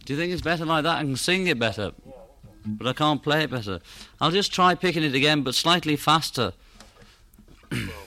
Do you think it's better like that? I can sing it better, but I can't play it better. I'll just try picking it again, but slightly faster. Well,